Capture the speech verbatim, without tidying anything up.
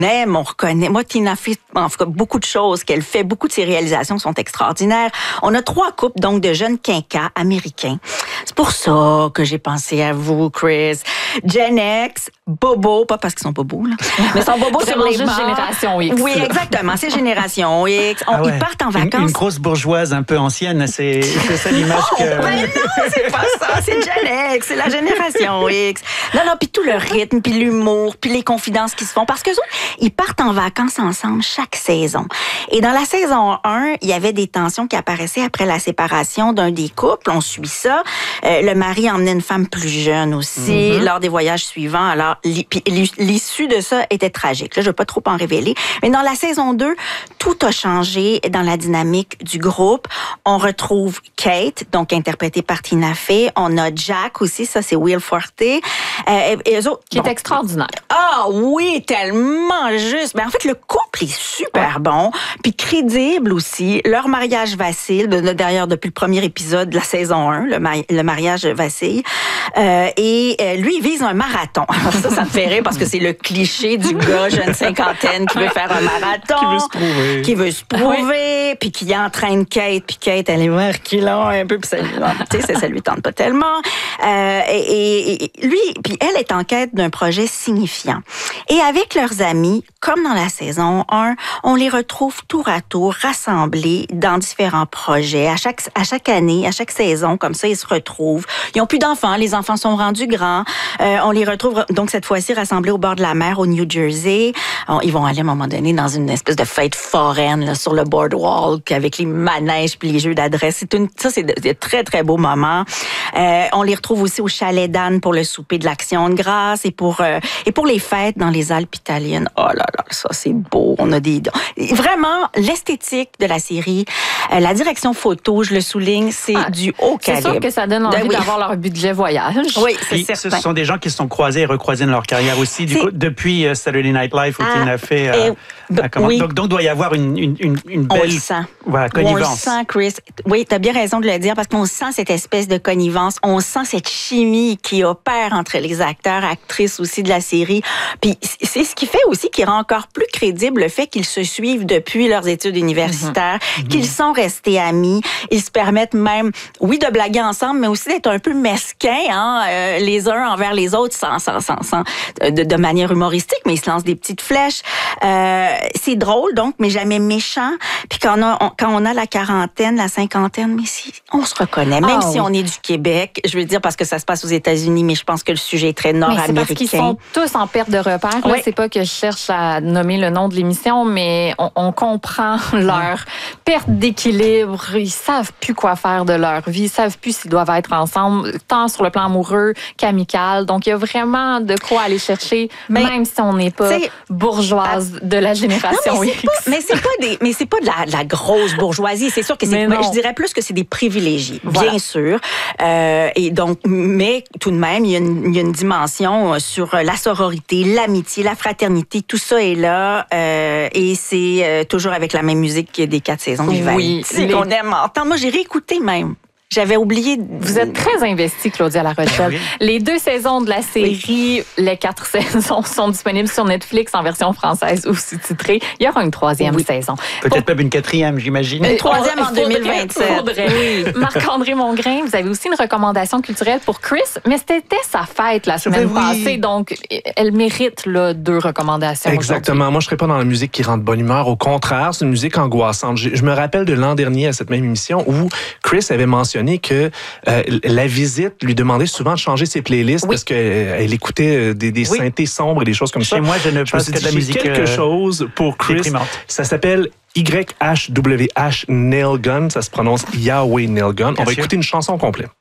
aime, on reconnaît. Moi, Tina Fey, en tout cas, beaucoup de choses qu'elle fait, beaucoup de ses réalisations sont extraordinaires. On a trois couples, donc, de jeunes quinquas américains. C'est pour ça que j'ai pensé à vous, Chris. Gen X, bobo, pas parce qu'ils sont bobos, là, mais sont bobos sur les juste génération X. Oui, exactement, c'est génération X. On, ah ouais. Ils partent en vacances. Une, une grosse bourgeoise un peu ancienne, c'est, c'est ça l'image que... Oh, ben non, c'est pas ça, c'est Gen X, c'est la génération X. Non, non, puis tout le rythme, puis l'humour, puis les confidences qui se font, parce que eux, ils partent en vacances ensemble chaque saison. Et dans la saison un, il y avait des tensions qui apparaissaient après la séparation d'un des couples, on suit ça. Euh, le mari emmenait une femme plus jeune aussi, mm-hmm. lors des voyages suivants. Alors, l'issue de ça était tragique. Là, je ne veux pas trop en révéler. Mais dans la saison deux, tout a changé dans la dynamique du groupe. On retrouve Kate, donc interprétée par Tina Fey. On a Jack aussi, ça c'est Will Forte. Euh, et, et eux autres, qui bon, est extraordinaire. Ah oui, tellement juste. Mais en fait, le couple est super ouais. bon, puis crédible aussi. Leur mariage vacille. D'ailleurs, depuis le premier épisode de la saison un, le, mari- le mariage vacille. Euh, et euh, lui, il vise un marathon. Alors ça, ça me fait rire parce que c'est le cliché du gars jeune cinquantaine qui veut faire un marathon. Qui veut se prouver. Qui veut se prouver, puis qui entraîne Kate, puis Kate, elle est reculant un peu, puis ça, ça, ça lui tente pas tellement. Euh, et, et lui, puis elle est en quête d'un projet signifiant. Et avec leurs amis, comme dans la saison un, on les retrouve tour à tour rassemblés dans différents projets. À chaque, à chaque année, à chaque saison, comme ça, ils se retrouvent. Ils n'ont plus d'enfants, les enfants sont rendus grands. Euh, on les retrouve donc cette fois-ci rassemblés au bord de la mer au New Jersey. Alors, ils vont aller à un moment donné dans une espèce de fête foraine là, sur le boardwalk avec les manèges puis les jeux d'adresse. C'est une, ça, c'est de, de très, très beaux moments. Euh, on les retrouve aussi au chalet d'Anne pour le souper de l'Action de grâce et pour, euh, et pour les fêtes dans les Alpes italiennes. Oh là là, ça, c'est beau. On a des... Vraiment, l'esthétique de la série, euh, la direction photo, je le souligne, c'est ah, du haut calibre. C'est sûr que ça donne envie ben, oui. d'avoir leur budget voyage. Oui, c'est puis, certain. Ce sont des gens qui se sont croisés et recroisés dans leur carrière aussi, du coup, depuis uh, Saturday Night Live, où ah, Tina Fey euh, a commencé. Oui. Donc, donc, doit y avoir une, une, une, une belle on le sent. Voilà, connivence. On le sent, Chris. Oui, tu as bien raison de le dire, parce qu'on sent cette espèce de connivence. On sent cette chimie qui opère entre les acteurs, actrices aussi de la série. Puis c'est ce qui fait aussi qui rend encore plus crédible le fait qu'ils se suivent depuis leurs études universitaires, mm-hmm. qu'ils sont restés amis. Ils se permettent même, oui, de blaguer ensemble, mais aussi d'être un peu mesquins, hein, euh, les uns envers les autres, sans, sans, sans, sans de, de manière humoristique, mais ils se lancent des petites flèches. Euh, c'est drôle, donc, mais jamais méchant. Puis quand on, a, on, quand on a la quarantaine, la cinquantaine, mais si, on se reconnaît, même ah, si oui. on est du Québec, je veux dire, parce que ça se passe aux États-Unis, mais je pense que le sujet est très nord-américain. Mais c'est parce qu'ils sont tous en perte de repères. Oui. Là, c'est pas que je cherche à nommer le nom de l'émission, mais on, on comprend leur perte d'équilibre. Ils savent plus quoi faire de leur vie. Ils savent plus s'ils doivent être ensemble, tant sur le plan amoureux qu'amical. Donc, il y a vraiment de quoi aller chercher, mais, même si on n'est pas bourgeoise de la génération non, mais c'est pas, mais c'est pas des, mais c'est pas de la, de la grosse bourgeoisie. C'est sûr que c'est, mais je dirais plus que c'est des privilégiés, voilà. bien sûr. Euh, et donc, mais tout de même, il y a une, il y a une dimension sur la sororité, l'amitié, la fraternité. Tout ça est là, euh, et c'est euh, toujours avec la même musique des quatre saisons du Val. Oui, c'est les... qu'on aime. Attends, moi j'ai réécouté même. J'avais oublié. Vous êtes très investie, Claudia La Rochelle. Oui. Les deux saisons de la série, oui. les quatre saisons sont disponibles sur Netflix en version française ou sous-titrée. Il y aura une troisième oui. saison. Peut-être Pour... même une quatrième, j'imagine. Une troisième en deux mille vingt-sept. Oui. Marc-André Mongrain, vous avez aussi une recommandation culturelle pour Chris, mais c'était sa fête la semaine oui. passée, donc elle mérite là, deux recommandations. Exactement. Aujourd'hui. Moi, je ne serais pas dans la musique qui rend de bonne humeur. Au contraire, c'est une musique angoissante. Je, je me rappelle de l'an dernier à cette même émission où Chris avait mentionné que euh, la visite lui demandait souvent de changer ses playlists oui. parce qu'elle euh, écoutait des, des oui. synthés sombres et des choses comme Chez ça. Chez moi, je ne passe que de la musique quelque euh, chose pour Chris. Déprimante. Ça s'appelle Y H W H Nail Gun. Ça se prononce Yahweh Nail Gun. On va écouter une chanson complète.